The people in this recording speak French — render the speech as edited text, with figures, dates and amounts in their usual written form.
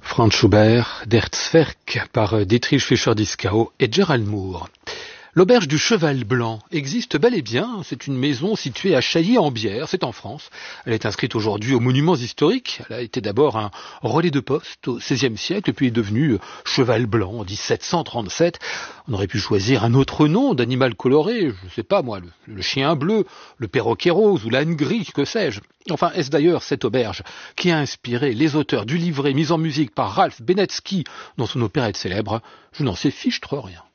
Franz Schubert, Der Zwerg par Dietrich Fischer-Dieskau et Gerald Moore. L'auberge du Cheval Blanc existe bel et bien. C'est une maison située à Chailly-en-Bière, c'est en France. Elle est inscrite aujourd'hui aux monuments historiques. Elle a été d'abord un relais de poste au XVIe siècle, et puis est devenue Cheval Blanc en 1737. On aurait pu choisir un autre nom d'animal coloré, je sais pas moi, le chien bleu, le perroquet rose ou l'âne gris, que sais-je. Enfin, est-ce d'ailleurs cette auberge qui a inspiré les auteurs du livret mis en musique par Ralph Benetsky dans son opérette célèbre? Je n'en sais fichtre rien.